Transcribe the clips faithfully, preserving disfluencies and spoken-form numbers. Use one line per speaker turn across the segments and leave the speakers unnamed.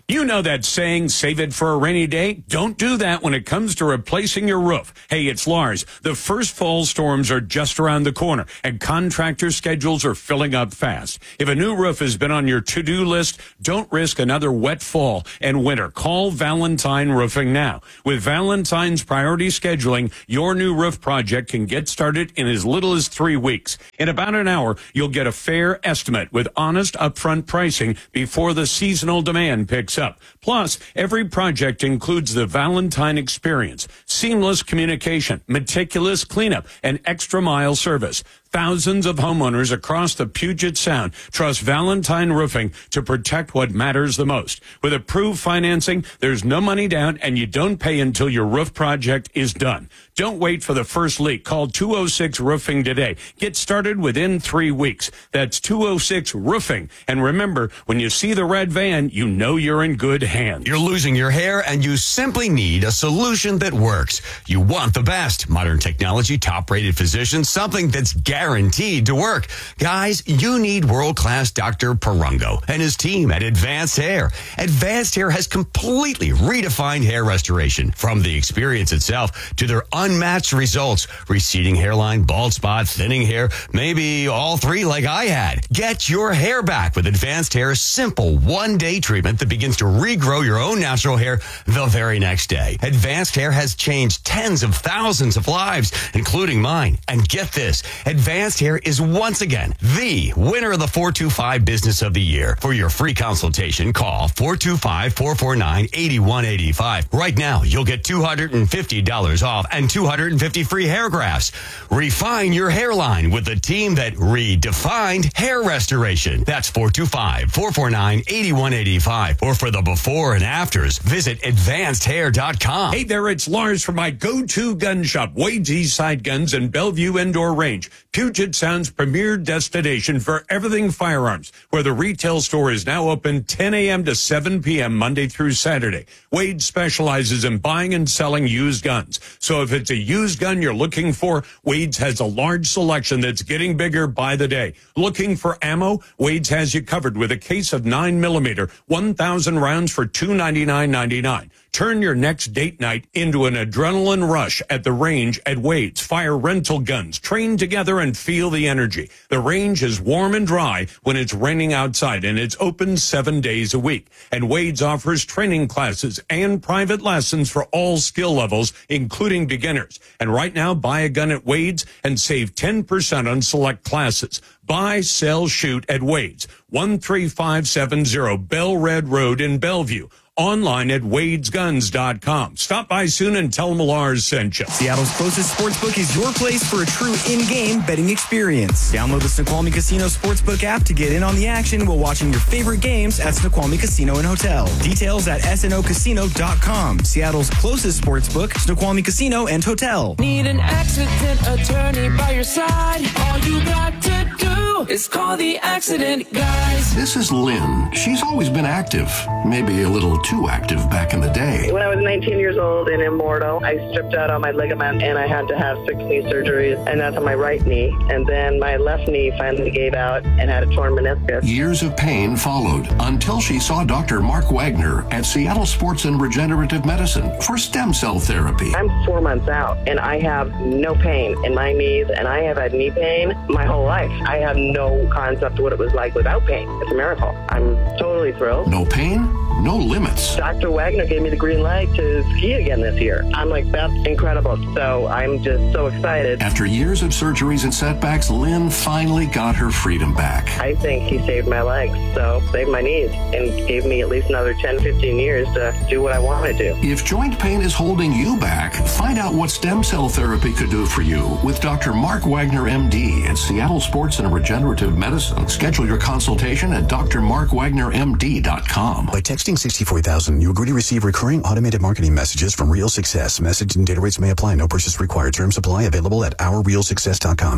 You know that saying, save it for a rainy day? Don't do that when it comes to replacing your roof. Hey, it's Lars. The first fall storms are just around the corner, and contractor schedules are filling up fast. If a new roof has been on your to-do list, don't risk another wet fall and winter. Call Valentine Roofing now. With Valentine's priority scheduling, your new roof project can get started in as little as three weeks. In about an hour, you'll get a fair estimate with honest upfront pricing before the seasonal demand picks up. Plus, every project includes the Valentine experience, seamless communication, meticulous cleanup, and extra mile service. Thousands of homeowners across the Puget Sound trust Valentine Roofing to protect what matters the most. With approved financing, there's no money down, and you don't pay until your roof project is done. Don't wait for the first leak. Call two oh six Roofing today. Get started within three weeks. That's two oh six Roofing. And remember, when you see the red van, you know you're in good hands.
You're losing your hair, and you simply need a solution that works. You want the best. Modern technology, top-rated physicians, something that's guaranteed to work. Guys, you need world-class Doctor Perungo and his team at Advanced Hair. Advanced Hair has completely redefined hair restoration. From the experience itself to their unmatched results. Receding hairline, bald spot, thinning hair, maybe all three like I had. Get your hair back with Advanced Hair's simple one-day treatment that begins to regrow your own natural hair the very next day. Advanced Hair has changed tens of thousands of lives, including mine. And get this, Advanced Hair is once again the winner of the four two five Business of the Year. For your free consultation, call four two five, four four nine, eight one eight five. Right now, you'll get two hundred fifty dollars off and two hundred fifty free hair grafts. Refine your hairline with the team that redefined hair restoration. That's four two five, four four nine, eight one eight five. Or for the before and afters, visit advanced hair dot com.
Hey there, it's Lars from my go-to gun shop, Wade's Eastside Guns and Bellevue Indoor Range. Puget Sound's premier destination for everything firearms, where the retail store is now open ten a.m. to seven p.m. Monday through Saturday. Wade specializes in buying and selling used guns. So if it's a used gun you're looking for, Wade's has a large selection that's getting bigger by the day. Looking for ammo? Wade's has you covered with a case of nine millimeter, one thousand rounds for two hundred ninety-nine dollars and ninety-nine cents. Turn your next date night into an adrenaline rush at the range at Wade's. Fire rental guns. Train together and feel the energy. The range is warm and dry when it's raining outside, and it's open seven days a week. And Wade's offers training classes and private lessons for all skill levels, including beginners. And right now, buy a gun at Wade's and save ten percent on select classes. Buy, sell, shoot at Wade's. one three five seven zero Bell Red Road in Bellevue. Online at wades guns dot com. Stop by soon and tell them Lars sent you.
Seattle's closest sportsbook is your place for a true in-game betting experience. Download the Snoqualmie Casino Sportsbook app to get in on the action while watching your favorite games at Snoqualmie Casino and Hotel. Details at S N O casino dot com. Seattle's closest sportsbook, Snoqualmie Casino and Hotel.
Need an accident attorney by your side? All you got to do is call the accident guys.
This is Lynn. She's always been active, maybe a little too active back in the day.
When I was nineteen years old in Immortal, I stripped out all my ligament and I had to have six knee surgeries, and that's on my right knee. And then my left knee finally gave out and had a torn meniscus.
Years of pain followed until she saw Doctor Mark Wagner at Seattle Sports and Regenerative Medicine for stem cell therapy.
I'm four months out and I have no pain in my knees, and I have had knee pain my whole life. I have no concept of what it was like without pain. It's a miracle. I'm totally thrilled.
No pain, no limits.
Doctor Wagner gave me the green light to ski again this year. I'm like, that's incredible. So I'm just so excited.
After years of surgeries and setbacks, Lynn finally got her freedom back.
I think he saved my legs, so saved my knees, and gave me at least another ten, fifteen years to do what I want to do.
If joint pain is holding you back, find out what stem cell therapy could do for you with Doctor Mark Wagner, M D, at Seattle Sports and Regenerative Medicine. Schedule your consultation at d r mark wagner m d dot com.
By texting sixty-four thousand, you agree to receive recurring automated marketing messages from Real Success. Message and data rates may apply. No purchase required. Terms apply. Available at our real success dot com.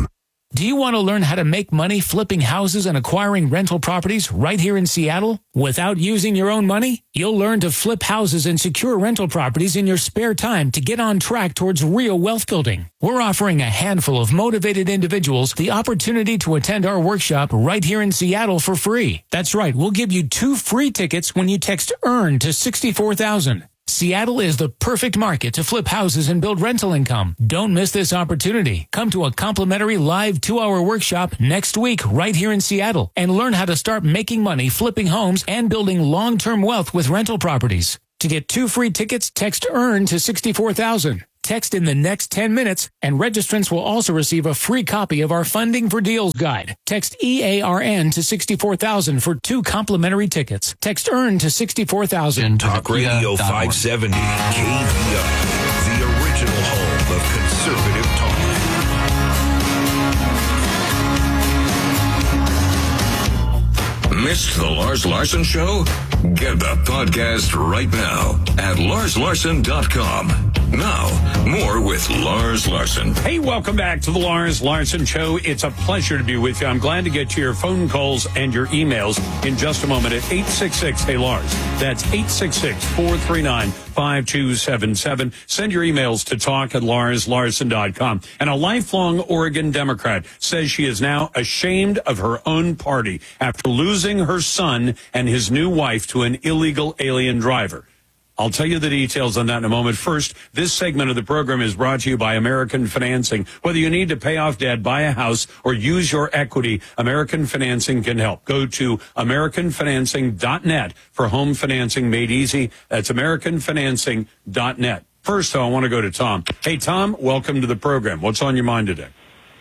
Do you want to learn how to make money flipping houses and acquiring rental properties right here in Seattle without using your own money? You'll learn to flip houses and secure rental properties in your spare time to get on track towards real wealth building. We're offering a handful of motivated individuals the opportunity to attend our workshop right here in Seattle for free. That's right, we'll give you two free tickets when you text EARN to sixty-four thousand. Seattle is the perfect market to flip houses and build rental income. Don't miss this opportunity. Come to a complimentary live two-hour workshop next week right here in Seattle and learn how to start making money flipping homes and building long-term wealth with rental properties. To get two free tickets, text EARN to sixty-four thousand. Text in the next ten minutes, and registrants will also receive a free copy of our Funding for Deals guide. Text E A R N to sixty-four thousand for two complimentary tickets. Text EARN to sixty-four thousand.
Talk Radio five seventy, K V O, the original home of conservative talk. Missed the Lars Larson Show? Get the podcast right now at lars larson dot com. Now, more with Lars Larson.
Hey, welcome back to the Lars Larson Show. It's a pleasure to be with you. I'm glad to get to your phone calls and your emails in just a moment at eight six six, hey Lars. That's eight six six, four three nine, five two seven seven. Send your emails to talk at lars larson dot com. And a lifelong Oregon Democrat says she is now ashamed of her own party after losing her son and his new wife to an illegal alien driver. I'll tell you the details on that in a moment. First, this segment of the program is brought to you by American Financing. Whether you need to pay off debt, buy a house, or use your equity, American Financing can help. Go to american financing dot net for home financing made easy. That's american financing dot net. First, though, I want to go to Tom. Hey, Tom, welcome to the program. What's on your mind today?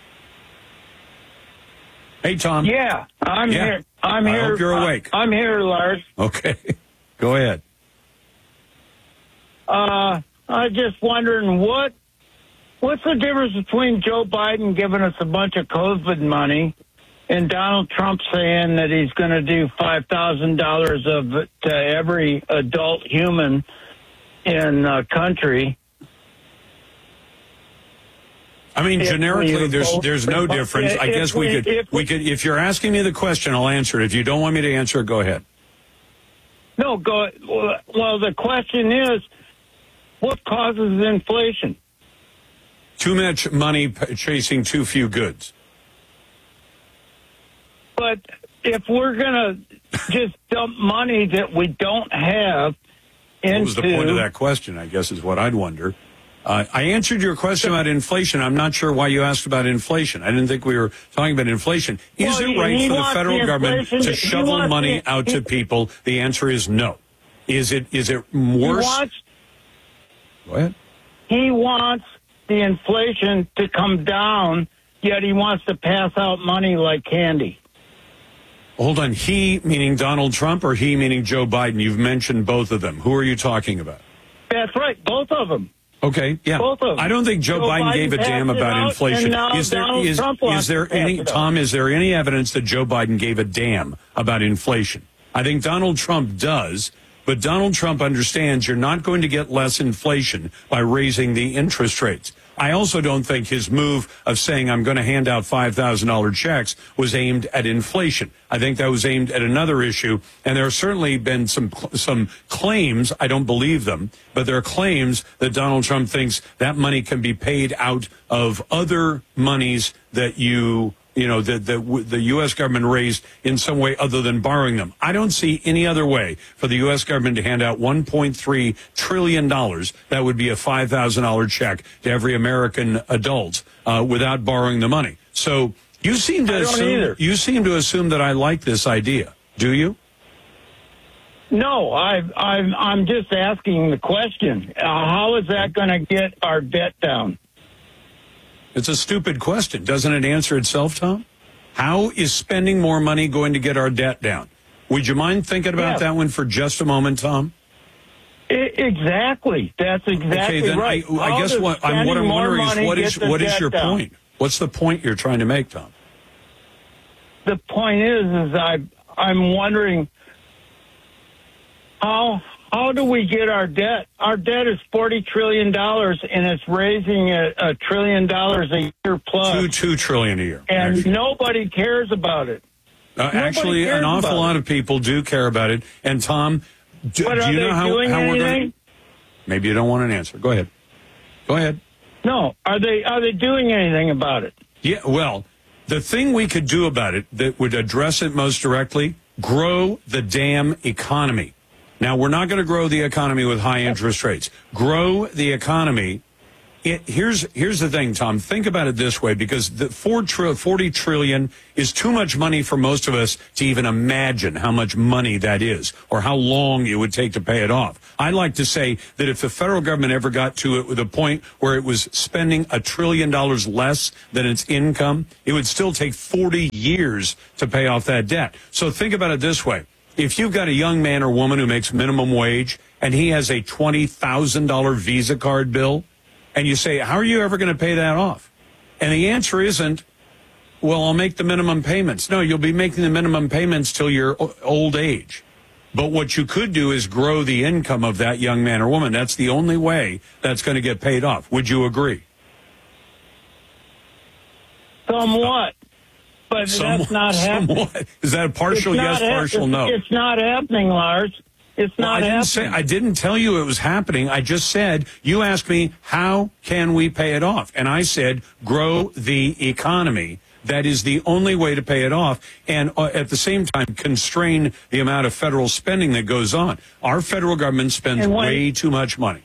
Hey, Tom.
Yeah, I'm
yeah.
here. I'm
I
here.
hope you're awake.
I'm here, Lars.
Okay. Go ahead.
Uh, I'm just wondering what what's the difference between Joe Biden giving us a bunch of COVID money and Donald Trump saying that he's going to do five thousand dollars of it to every adult human in the country?
I mean,
If
generically,
we
there's
vote-
there's no
if-
difference. I
if
guess we
we-
could
if
we
we-
could. If you're asking me the question, I'll answer it. If you don't want me to answer it, go ahead.
No, go. Well, the question is, what causes inflation?
Too much money p- chasing too few goods.
But if we're going to just dump money that we don't have into...
What was the point of that question, I guess, is what I'd wonder. Uh, I answered your question about inflation. I'm not sure why you asked about inflation. I didn't think we were talking about inflation. Is
Well,
it right
he
for the
wants
federal
the
government
inflation-
to
he
shovel
wants
money
the-
out to
he-
people? The answer is no. Is it is it
He
worse?
wants,
Go ahead.
he wants the inflation to come down, yet he wants to pass out money like candy.
Hold on. He, meaning Donald Trump, or he, meaning Joe Biden? You've mentioned both of them. Who are you talking about?
That's right, both of them.
Okay, yeah.
Both of them.
I don't think Joe,
Joe
Biden
Biden
gave a damn
passed it
about
out,
inflation.
and now
Is there
Donald
is,
Trump
is
wants
there
to pass
any
it out.
Tom? Is there any evidence that Joe Biden gave a damn about inflation? I think Donald Trump does, but Donald Trump understands you're not going to get less inflation by raising the interest rates. I also don't think his move of saying I'm going to hand out five thousand dollars checks was aimed at inflation. I think that was aimed at another issue. And there have certainly been some some claims, I don't believe them, but there are claims that Donald Trump thinks that money can be paid out of other monies that you, you know, that the, the U S government raised in some way other than borrowing them. I don't see any other way for the U S government to hand out one point three trillion dollars. That would be a five thousand dollars check to every American adult uh, without borrowing the money. So you seem to
I don't
assume
either.
you seem to assume that I like this idea. Do you?
No, I, I'm, I'm just asking the question. Uh, how is that going to get our debt down?
It's a stupid question. Doesn't it answer itself, Tom? How is spending more money going to get our debt down? Would you mind thinking about
Yeah.
that one for just a moment, Tom?
I, exactly. That's exactly
Okay, then
right.
I, I
How
guess
does
what I'm, what I'm
spending more
wondering is
money
what
get
is
the
what is
debt
your
down?
point? What's the point you're trying to make, Tom?
The point is, is I, I'm wondering how how do we get our debt? Our debt is forty trillion dollars, and it's raising a, a trillion dollars a year plus.
Two, two trillion a year.
And
actually.
nobody cares about it.
Uh, actually, an awful lot
it.
of people do care about it. And Tom, do,
but
do
are
you know
they
how,
doing
how we're
anything?
going? Maybe you don't want an answer. Go ahead. Go ahead.
No, are they are they doing anything about it?
Yeah, well, the thing we could do about it that would address it most directly, grow the damn economy. Now, we're not going to grow the economy with high interest rates. Grow the economy. It, here's here's the thing, Tom. Think about it this way, because the four tri- forty trillion is too much money for most of us to even imagine how much money that is or how long it would take to pay it off. I'd like to say that if the federal government ever got to it with a point where it was spending a trillion dollars less than its income, it would still take forty years to pay off that debt. So think about it this way. If you've got a young man or woman who makes minimum wage and he has a twenty thousand dollars Visa card bill, and you say, how are you ever going to pay that off? And the answer isn't, well, I'll make the minimum payments. No, you'll be making the minimum payments till your old age. But what you could do is grow the income of that young man or woman. That's the only way that's going to get paid off. Would you agree?
Somewhat. But
Somewhat,
that's not happening.
Somewhat. Is that a partial yes,
hap-
partial
it's,
no?
It's not happening, Lars. It's
well,
not
I didn't
happening.
say, I didn't tell you it was happening. I just said, you asked me, how can we pay it off? And I said, grow the economy. That is the only way to pay it off. And uh, at the same time, constrain the amount of federal spending that goes on. Our federal government spends
And when-
way too much money.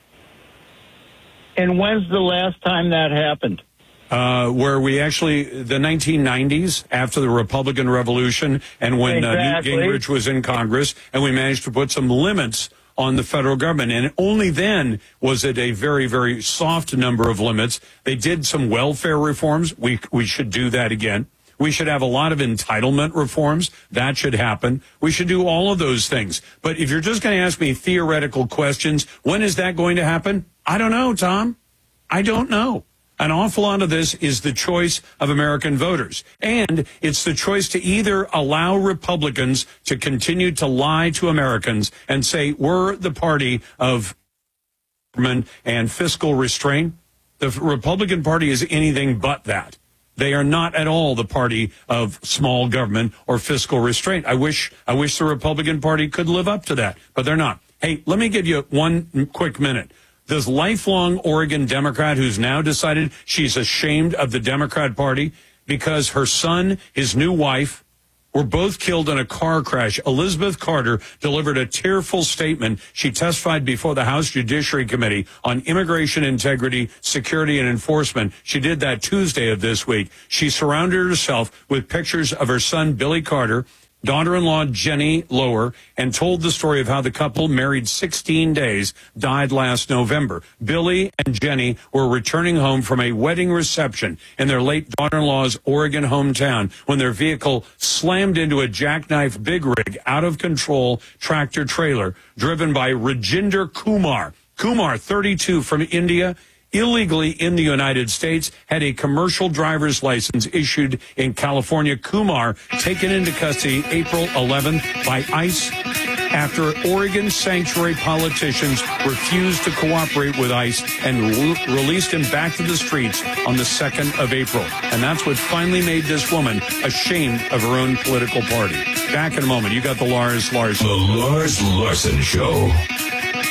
And when's the last time that happened?
Uh, where we actually, the nineteen nineties, after the Republican Revolution, and when
Exactly.
uh, Newt Gingrich was in Congress, and we managed to put some limits on the federal government. And only then was it a very, very soft number of limits. They did some welfare reforms. We, we should do that again. We should have a lot of entitlement reforms. That should happen. We should do all of those things. But if you're just going to ask me theoretical questions, when is that going to happen? I don't know, Tom. I don't know. An awful lot of this is the choice of American voters. And it's the choice to either allow Republicans to continue to lie to Americans and say we're the party of government and fiscal restraint. The Republican Party is anything but that. They are not at all the party of small government or fiscal restraint. I wish I wish the Republican Party could live up to that, but they're not. Hey, let me give you one quick minute. This lifelong Oregon Democrat who's now decided she's ashamed of the Democrat Party because her son, his new wife, were both killed in a car crash. Elizabeth Carter delivered a tearful statement. She testified before the House Judiciary Committee on immigration integrity, security, and enforcement. She did that Tuesday of this week. She surrounded herself with pictures of her son, Billy Carter, daughter-in-law Jenny Lower, and told the story of how the couple, married sixteen days, died last November. Billy and Jenny were returning home from a wedding reception in their late daughter-in-law's Oregon hometown when their vehicle slammed into a jackknife big rig, out-of-control tractor trailer driven by Rajinder Kumar. Kumar, thirty-two, from India, illegally in the United States, had a commercial driver's license issued in California. Kumar taken into custody April eleventh by ICE after Oregon sanctuary politicians refused to cooperate with ICE and re- released him back to the streets on the second of April. And that's what finally made this woman ashamed of her own political party. Back in a moment. You got the Lars Larson.
The Lars Larson Show.